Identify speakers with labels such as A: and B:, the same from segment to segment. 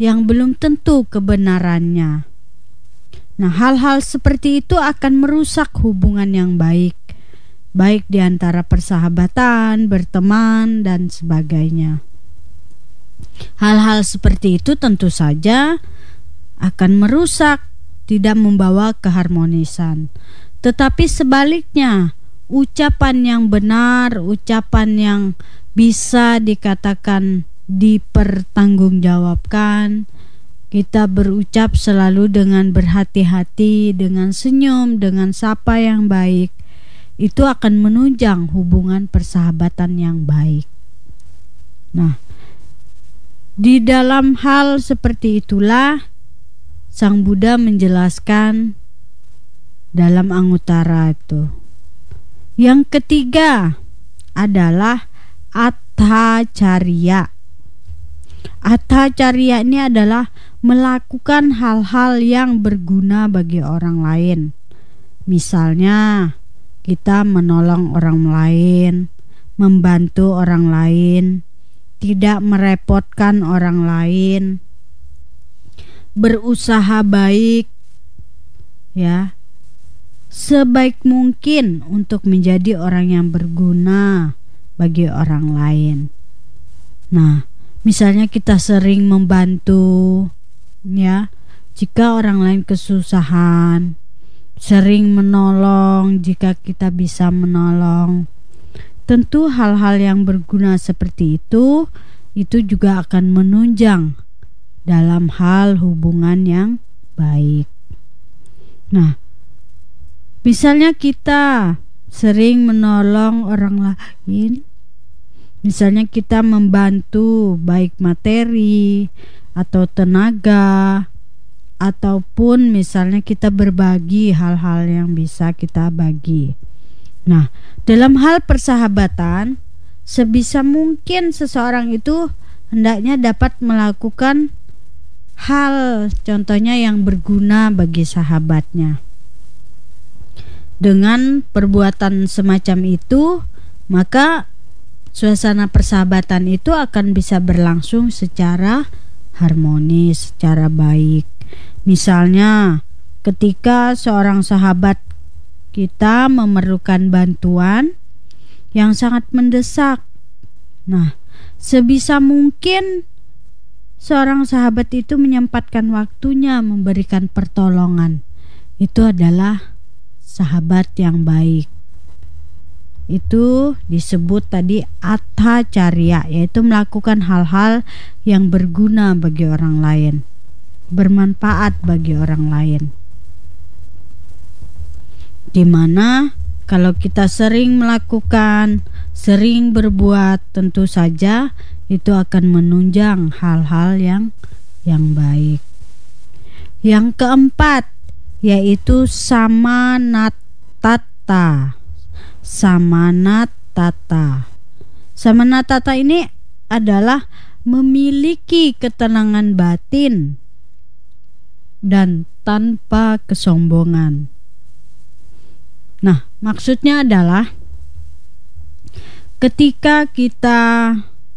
A: yang belum tentu kebenarannya. Nah, hal-hal seperti itu akan merusak hubungan yang baik di antara persahabatan, berteman, dan sebagainya. Hal-hal seperti itu tentu saja akan merusak, tidak membawa keharmonisan. Tetapi sebaliknya, ucapan yang benar, ucapan yang bisa dikatakan dipertanggungjawabkan, kita berucap selalu dengan berhati-hati, dengan senyum, dengan sapa yang baik, itu akan menunjang hubungan persahabatan yang baik. Nah, di dalam hal seperti itulah Sang Buddha menjelaskan dalam Anguttara itu. Yang ketiga adalah Atthacarya. Atthacarya ini adalah melakukan hal-hal yang berguna bagi orang lain. Misalnya, kita menolong orang lain, membantu orang lain, tidak merepotkan orang lain, berusaha baik, ya, sebaik mungkin untuk menjadi orang yang berguna bagi orang lain. Nah, misalnya kita sering membantu, ya, jika orang lain kesusahan, sering menolong jika kita bisa menolong. Tentu hal-hal yang berguna seperti itu juga akan menunjang dalam hal hubungan yang baik. Nah, misalnya kita sering menolong orang lain, misalnya kita membantu baik materi atau tenaga, ataupun misalnya kita berbagi hal-hal yang bisa kita bagi. Nah, dalam hal persahabatan, sebisa mungkin seseorang itu hendaknya dapat melakukan hal contohnya yang berguna bagi sahabatnya. Dengan perbuatan semacam itu, maka suasana persahabatan itu akan bisa berlangsung secara harmonis, secara baik. Misalnya, ketika seorang sahabat kita memerlukan bantuan yang sangat mendesak, nah, sebisa mungkin seorang sahabat itu menyempatkan waktunya memberikan pertolongan. Itu adalah sahabat yang baik. Itu disebut tadi Atthacarya, yaitu melakukan hal-hal yang berguna bagi orang lain, bermanfaat bagi orang lain. Dimana kalau kita sering melakukan, sering berbuat, tentu saja itu akan menunjang hal-hal yang baik. Yang keempat yaitu Samanatata. Samanatata ini adalah memiliki ketenangan batin dan tanpa kesombongan. Nah, maksudnya adalah ketika kita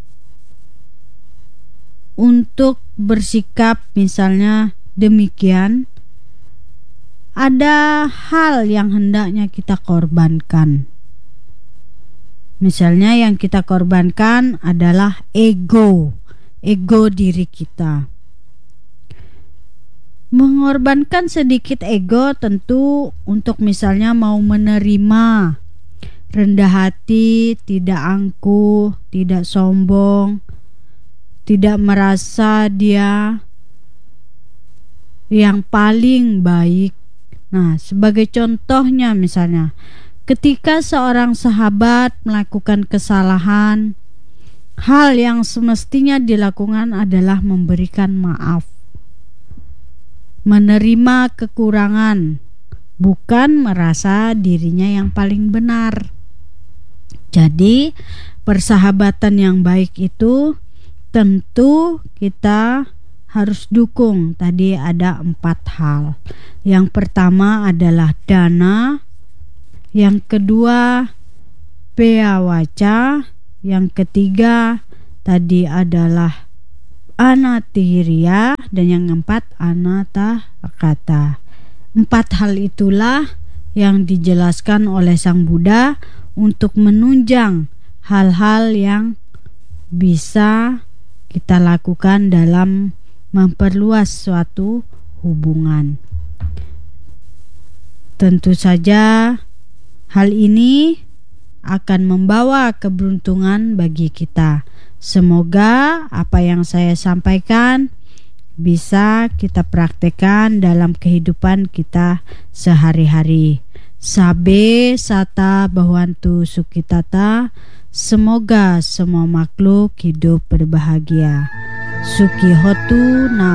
A: untuk bersikap misalnya demikian, ada hal yang hendaknya kita korbankan. Misalnya yang kita korbankan adalah ego diri kita. Mengorbankan sedikit ego tentu untuk misalnya mau menerima, rendah hati, tidak angkuh, tidak sombong, tidak merasa dia yang paling baik. Nah, sebagai contohnya misalnya, ketika seorang sahabat melakukan kesalahan, hal yang semestinya dilakukan adalah memberikan maaf, menerima kekurangan, bukan merasa dirinya yang paling benar. Jadi, persahabatan yang baik itu tentu kita harus dukung. Tadi ada 4 hal. Yang pertama adalah dana, yang kedua peawaca, yang ketiga tadi adalah anatiria, dan yang keempat anatakata. 4 hal itulah yang dijelaskan oleh Sang Buddha untuk menunjang hal-hal yang bisa kita lakukan dalam memperluas suatu hubungan. Tentu saja hal ini akan membawa keberuntungan bagi kita. Semoga apa yang saya sampaikan bisa kita praktekkan dalam kehidupan kita sehari-hari. Sabe sata bhavantu sukhitata. Semoga semua makhluk hidup berbahagia. Sukhi hotu.